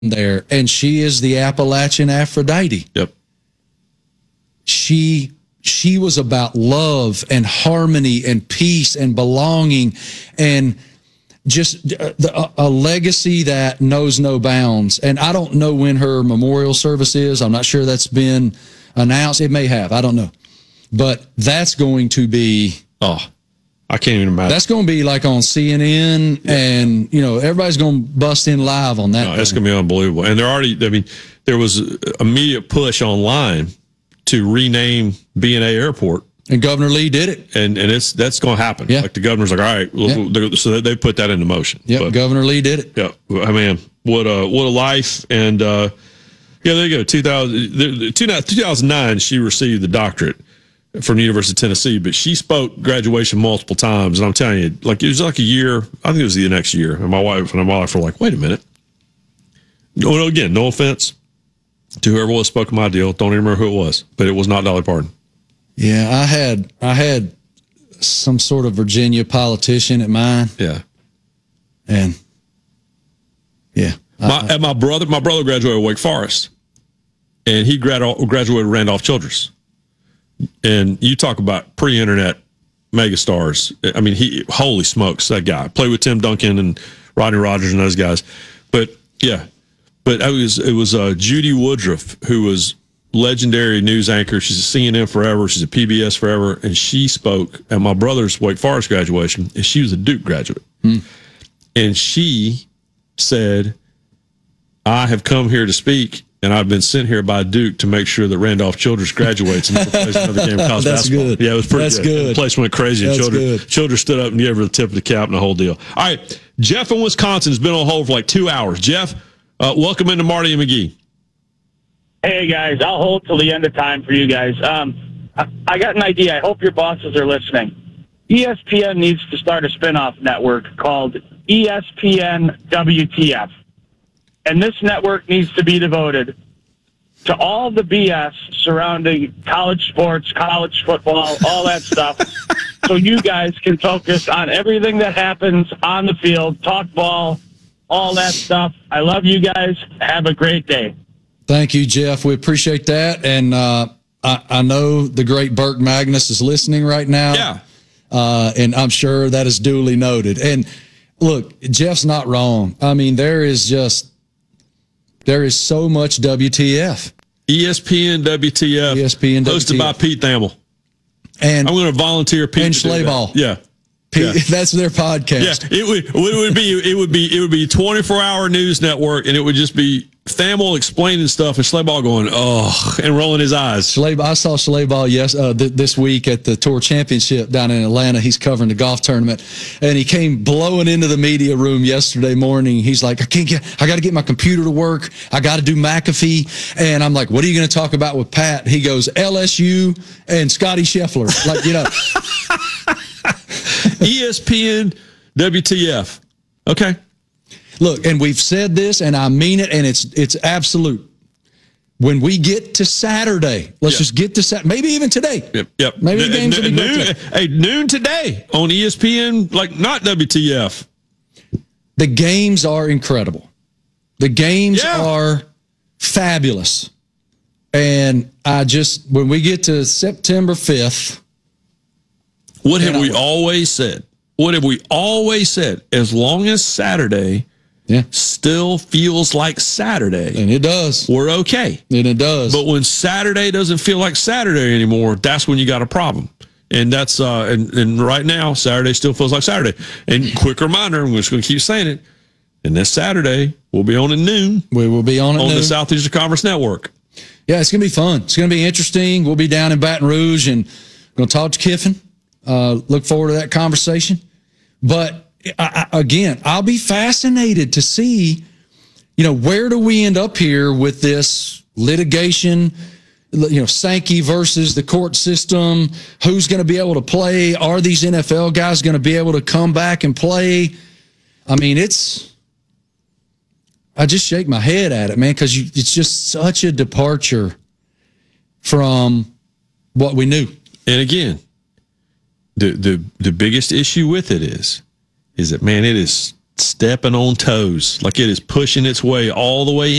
there, and she is the Appalachian Aphrodite. Yep. She was about love and harmony and peace and belonging and just a legacy that knows no bounds. And I don't know when her memorial service is. I'm not sure that's been announced. It may have. I don't know. But that's going to be... Oh, I can't even imagine. That's going to be like on CNN, and everybody's going to bust in live on that. No, it's going to be unbelievable. And there was immediate push online to rename B&A Airport. And Governor Lee did it. And that's going to happen. Yeah. Like the governor's like, all right, so they put that into motion. Yeah, Governor Lee did it. Yeah, I mean, what a life. And there you go. 2009, she received the doctorate from the University of Tennessee, but she spoke graduation multiple times. And I'm telling you, like, it was like a year. I think it was the next year. And my wife were like, wait a minute. No, again, no offense to whoever was spoken my deal. Don't even remember who it was, but it was not Dolly Parton. Yeah, I had some sort of Virginia politician at mine. Yeah. And yeah. My brother graduated Wake Forest, and he graduated Randolph Childress. And you talk about pre-internet megastars. I mean, holy smokes, that guy. Played with Tim Duncan and Rodney Rogers and those guys. But yeah, it was Judy Woodruff, who was legendary news anchor. She's a CNN forever. She's a PBS forever. And she spoke at my brother's Wake Forest graduation, and she was a Duke graduate. And she said, I have come here to speak, and I've been sent here by Duke to make sure that Randolph Childress graduates and never plays another game of college basketball. Good. Yeah, it was pretty good. The place went crazy. And Childress stood up and gave her the tip of the cap and the whole deal. All right, Jeff in Wisconsin has been on hold for like 2 hours. Jeff, welcome into Marty and McGee. Hey, guys, I'll hold till the end of time for you guys. I got an idea. I hope your bosses are listening. ESPN needs to start a spinoff network called ESPN WTF. And this network needs to be devoted to all the BS surrounding college sports, college football, all that stuff, so you guys can focus on everything that happens on the field, talk ball, all that stuff. I love you guys. Have a great day. Thank you, Jeff. We appreciate that. And I know the great Burke Magnus is listening right now. Yeah. And I'm sure that is duly noted. And look, Jeff's not wrong. I mean, there is so much WTF. ESPN WTF. ESPN WTF. Hosted by Pete Thamel. And I'm going to volunteer Pete. And Schlaball. Yeah. Pete, that's their podcast. Yeah. It would be 24-hour news network, and it would just be Thamel explaining stuff and Schlaball going, oh, and rolling his eyes. I saw Schlaball this week at the Tour Championship down in Atlanta. He's covering the golf tournament, and he came blowing into the media room yesterday morning. He's like, I got to get my computer to work. I got to do McAfee. And I'm like, what are you going to talk about with Pat? He goes, LSU and Scotty Scheffler. Like, ESPN WTF. Okay. Look, and we've said this, and I mean it, and it's absolute. When we get to Saturday, let's just get to Saturday. Maybe even today. Yep. Maybe the games will be noon. Hey, noon today on ESPN, like not WTF. The games are incredible. The games are fabulous. And when we get to September 5th. What have we always said? As long as Saturday still feels like Saturday. And it does. We're okay. And it does. But when Saturday doesn't feel like Saturday anymore, that's when you got a problem. And that's and right now, Saturday still feels like Saturday. And quick reminder, I'm just going to keep saying it. And this Saturday, we'll be on at noon. We will be on at noon. The Southeastern Conference Network. Yeah, it's going to be fun. It's going to be interesting. We'll be down in Baton Rouge and going to talk to Kiffin. Look forward to that conversation. But again, I'll be fascinated to see, where do we end up here with this litigation, Sankey versus the court system, who's going to be able to play? Are these NFL guys going to be able to come back and play? I mean, I just shake my head at it, man, because it's just such a departure from what we knew. And again, the biggest issue with it is that, man, it is stepping on toes, like it is pushing its way all the way